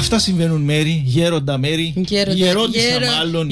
Αυτά συμβαίνουν, Μέρη. Γέροντα Μέρη. Γερόντισα μάλλον.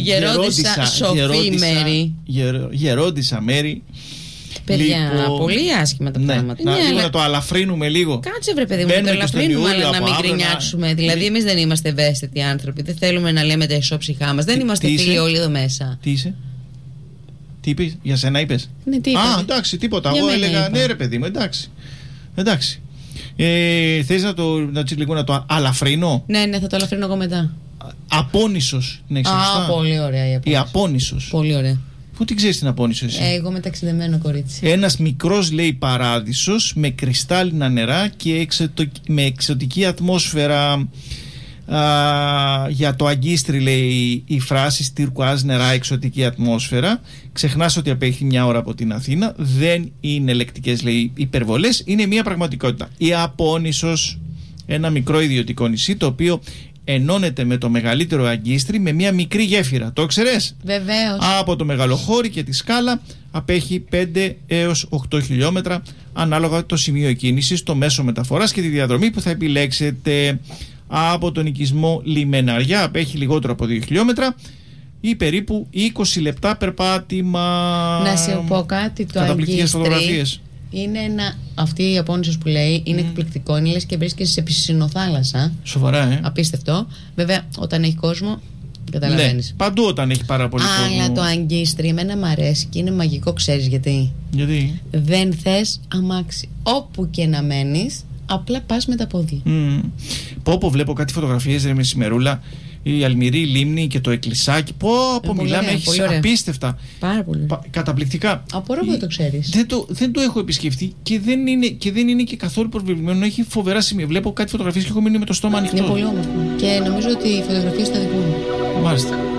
Γερόντισα Μέρη. Παιδιά, πολύ άσχημα τα πράγματα. Να το αλαφρύνουμε λίγο. Κάτσε βρε παιδί μου, να το αλαφρύνουμε, αλλά να μην γκρινιάξουμε. Δηλαδή, εμείς δεν είμαστε ευαίσθητοι άνθρωποι. Δεν θέλουμε να λέμε τα ισόψυχά μας. Δεν είμαστε φίλοι όλοι εδώ μέσα. Τι είσαι? Τι είπες? Για σένα είπες? Ναι, τι είπα. Εντάξει, τίποτα. Εγώ έλεγα ναι, ρε παιδί μου, εντάξει. Θες να το αλαφρύνω? Ναι, θα το αλαφρύνω εγώ μετά. Απόνησος. Ναι, πολύ ωραία η Απόνησος. Πολύ ωραία. Πού την ξέρεις την Απόνησο εσύ? Εγώ με ταξιδεμένο κορίτσι. Ένας μικρός, λέει, παράδεισος με κρυστάλλινα νερά και με εξωτική ατμόσφαιρα. Για το Αγκίστρι, λέει η φράση «Τυρκουάζ νερά, εξωτική ατμόσφαιρα». Ξεχνάς ότι απέχει μια ώρα από την Αθήνα. Δεν είναι λεκτικές, λέει, υπερβολές. Είναι μια πραγματικότητα. Η Απόνησος, ένα μικρό ιδιωτικό νησί, το οποίο ενώνεται με το μεγαλύτερο Αγκίστρι με μια μικρή γέφυρα. Το ξέρεις? Βεβαίως. Από το Μεγαλοχώρι και τη Σκάλα απέχει 5 έως 8 χιλιόμετρα ανάλογα το σημείο κίνησης, το μέσο μεταφοράς και τη διαδρομή που θα επιλέξετε. Από τον οικισμό Λιμεναριά απέχει λιγότερο από 2 χιλιόμετρα ή περίπου 20 λεπτά περπάτημα. Να σε πω κάτι, το Αγκίστρι είναι αυτή η Απόνησος που λέει είναι εκπληκτικό. Είναι λες και βρίσκεσαι σε πισινοθάλασσα. Σοβαρά, Απίστευτο. Βέβαια, όταν έχει κόσμο, καταλαβαίνεις. Ναι, παντού όταν έχει πάρα πολύ κόσμο. Αλλά το Αγκίστρι εμένα μ' αρέσει και είναι μαγικό, ξέρεις γιατί? Γιατί? Δεν θες αμάξι. Όπου και να μένεις, απλά πας με τα πόδια. Πω, βλέπω κάτι φωτογραφίες, ρε μεσημερούλα. Η Αλμυρή λίμνη και το εκκλησάκι. Μιλάμε, έχεις απίστευτα. Πάρα πολύ. Καταπληκτικά. Απορώ που δεν το ξέρεις. Δεν το έχω επισκεφτεί και δεν είναι και καθόλου προβεβλημένο. Έχει φοβερά σημεία. Βλέπω κάτι φωτογραφίες και έχω μείνει με το στόμα ανοιχτό. Είναι πολύ όμορφο. Και νομίζω ότι οι φωτογραφίες θα δειχνούν. Μάλιστα.